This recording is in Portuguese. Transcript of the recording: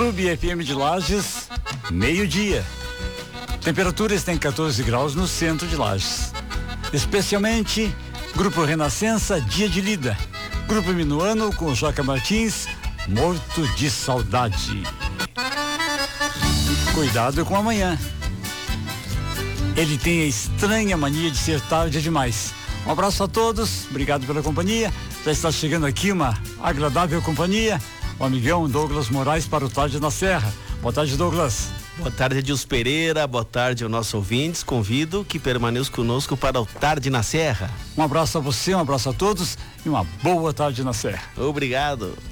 Clube FM de Lages, meio-dia. Temperatura está em 14 graus no centro de Lages. Especialmente, Grupo Renascença, Dia de Lida. Grupo Minuano com Joca Martins, Morto de Saudade. Cuidado com amanhã. Ele tem a estranha mania de ser tarde demais. Um abraço a todos, obrigado pela companhia. Já está chegando aqui uma agradável companhia. O amigão Douglas Moraes para o Tarde na Serra. Boa tarde, Douglas. Boa tarde, Edilson Pereira. Boa tarde aos nossos ouvintes. Convido que permaneça conosco para o Tarde na Serra. Um abraço a você, um abraço a todos e uma boa tarde na Serra. Obrigado.